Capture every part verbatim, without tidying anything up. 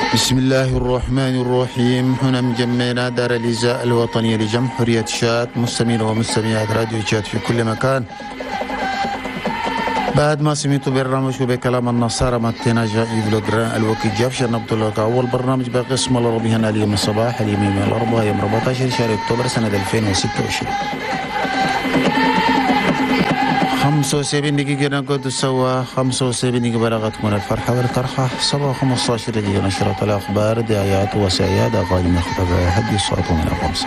بسم الله الرحمن الرحيم. هنا من جمعنا دار الإذاعة الوطنية لجمهورية تشاد، مستمعين ومستمعات راديو تشاد في كل مكان. بعد ما سمعتوا برنامج بكلام النصارى متنا جائب لجران الوقت جاب شنبت لك أول برنامج بقسم الربيع اليوم الصباح اليوم الأربعاء يوم أربعة عشر شهر أكتوبر سنة ألفين وستة وعشرين. خمسة وسبعين دقيقة نقعد سوا، خمسة وسبعين دقيقة بلغت من الفرحة والترخة. سبعة خمسة عشر دقيقة نشرة الأخبار، دعايات وسعيات، أغاني مختبئة، حدي الصوت من الخمسة.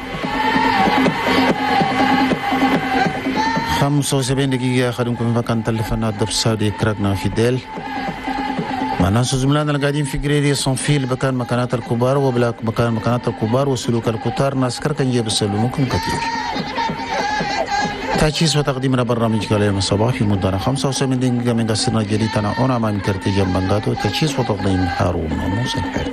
خمسة وسبعين دقيقة خدمكم في مكان تلفنا الدب السعودي كراكنا في ديل. مع ناس زملائنا اللي قاعدين في قريري صنفيل بكان مكانات الكبار وبلاك مكان مكانات الكبار وسلوك الكتار. ناس كركن جيب السلومكم كثير. تجهيز وتقديمنا برنامج كلام الصباح في مدة خمسة وسبعين دقيقة من قصرنا الجديد. أنا أنا مع مكرتي جنبانغاتو. تجهيز وتقديم هارون موسى الحاج.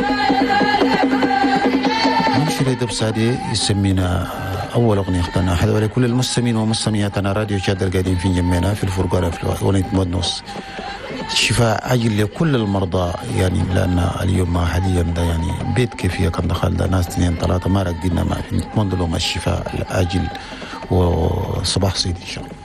نشر دب سعدي يسمينا أول أغنية اخترنا أحد ولكل المستمعين ومستمعاتنا راديو تشاد القاعدين في جمعنا في الفرقان في أغنية مدنوس. شفاء عاجل لكل المرضى يعني، لأن اليوم ما حاليا ده يعني بيت كيفية كان دخل ده ناس اثنين ثلاثة ما رقدنا، ما في نتمنى لهم الشفاء العاجل وصباح سعيد إن شاء الله.